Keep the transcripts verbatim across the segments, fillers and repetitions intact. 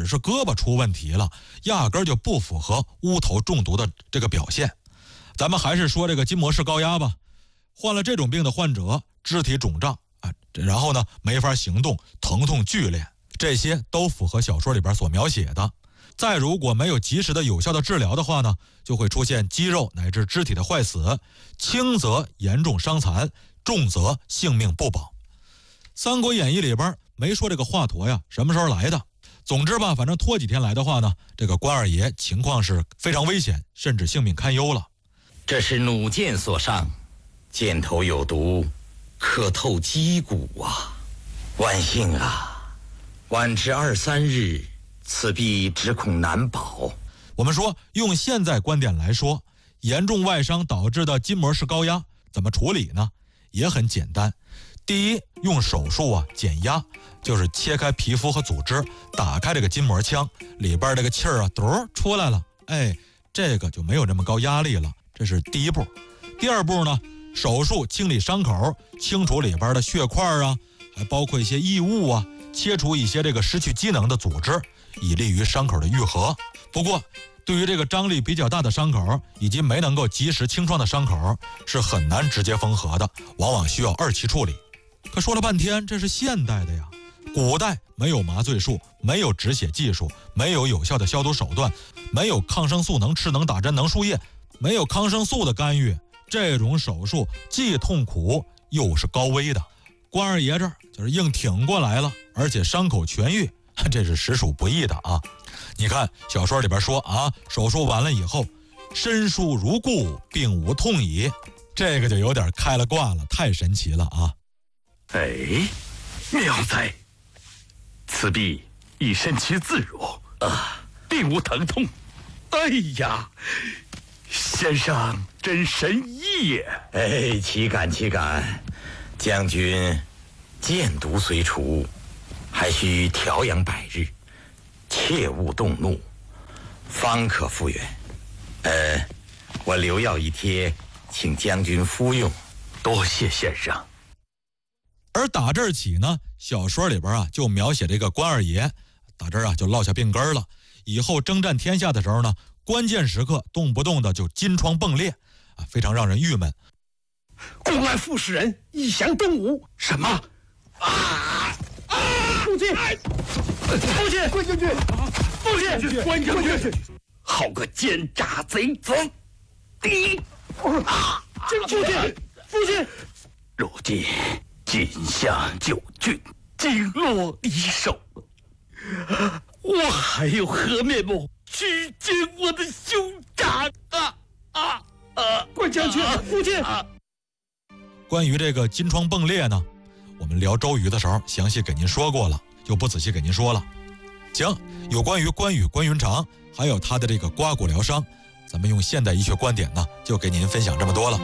只是胳膊出问题了，压根儿就不符合乌头中毒的这个表现。咱们还是说这个筋膜式高压吧，患了这种病的患者，肢体肿胀啊，然后呢没法行动，疼痛剧烈，这些都符合小说里边所描写的。再如果没有及时的有效的治疗的话呢，就会出现肌肉乃至肢体的坏死，轻则严重伤残，重则性命不保。三国演义里边没说这个华佗呀什么时候来的，总之吧，反正拖几天来的话呢，这个关二爷情况是非常危险，甚至性命堪忧了。 这是弩箭所伤，箭头有毒，可透肌骨啊！万幸啊，晚至二三日，此必只恐难保。 我们说用现在观点来说，严重外伤导致的筋膜式高压怎么处理呢？也很简单。第一，用手术啊减压，就是切开皮肤和组织，打开这个筋膜腔，里边这个气儿啊嘟出来了，哎，这个就没有这么高压力了，这是第一步。第二步呢，手术清理伤口，清除里边的血块啊，还包括一些异物啊，切除一些这个失去机能的组织，以利于伤口的愈合。不过对于这个张力比较大的伤口以及没能够及时清创的伤口，是很难直接缝合的，往往需要二期处理。可说了半天，这是现代的呀，古代没有麻醉术，没有止血技术，没有有效的消毒手段，没有抗生素能吃能打针能输液，没有抗生素的干预，这种手术既痛苦又是高危的。关二爷这儿就是硬挺过来了，而且伤口痊愈，这是实属不易的啊。你看小说里边说啊，手术完了以后身舒如故，并无痛矣，这个就有点开了挂了，太神奇了啊。 哎，妙哉！此臂已身躯自如啊，并无疼痛。哎呀，先生真神医也！ 哎，岂敢岂敢！将军箭毒虽除，还需调养百日，切勿动怒，方可复原。呃，我留药一贴，请将军服用。 多谢先生。 而打这儿起呢，小说里边啊就描写这个关二爷打这儿啊就落下病根了，以后征战天下的时候呢，关键时刻动不动的就金疮迸裂啊，非常让人郁闷。 公安副使人一降东吴。 什么？ 啊啊！父亲，父亲，关将军，父亲，关将军， 好个奸诈贼子！你啊！父亲，父亲， 如今锦相九郡经落敌手，我还有何面目去见我的兄长啊啊啊！ 关将军，父亲。 关于这个金疮迸裂呢，我们聊周瑜的时候详细给您说过了，就不仔细给您说了。行，有关于关羽关云长还有他的这个刮骨疗伤，咱们用现代医学观点呢就给您分享这么多了。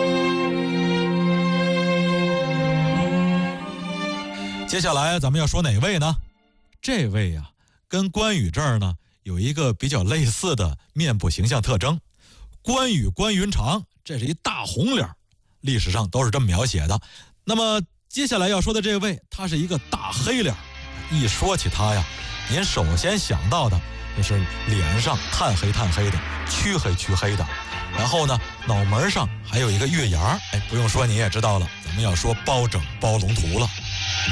接下来咱们要说哪位呢？这位呀、啊，跟关羽这儿呢有一个比较类似的面部形象特征。关羽关云长，这是一大红脸，历史上都是这么描写的。那么接下来要说的这位，他是一个大黑脸。一说起他呀，您首先想到的就是脸上炭黑炭黑的，黢黑黢黑的，然后呢脑门上还有一个月牙，哎，不用说你也知道了，咱们要说包拯包龙图了。